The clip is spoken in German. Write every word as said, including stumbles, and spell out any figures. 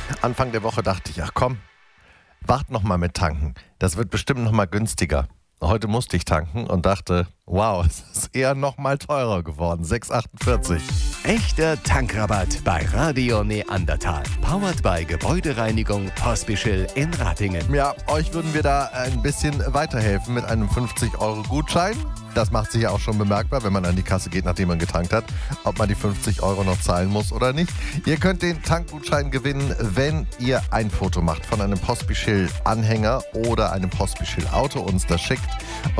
Anfang der Woche dachte ich, ach komm, wart noch mal mit tanken. Das wird bestimmt noch mal günstiger. Heute musste ich tanken und dachte, wow, es ist eher noch mal teurer geworden. sechs Euro achtundvierzig. Echter Tankrabatt bei Radio Neandertal. Powered by Gebäudereinigung Pospischl in Ratingen. Ja, euch würden wir da ein bisschen weiterhelfen mit einem fünfzig Euro Gutschein. Das macht sich ja auch schon bemerkbar, wenn man an die Kasse geht, nachdem man getankt hat, ob man die fünfzig Euro noch zahlen muss oder nicht. Ihr könnt den Tankgutschein gewinnen, wenn ihr ein Foto macht von einem Pospischl-Anhänger oder einem Pospischl-Auto, uns das schickt.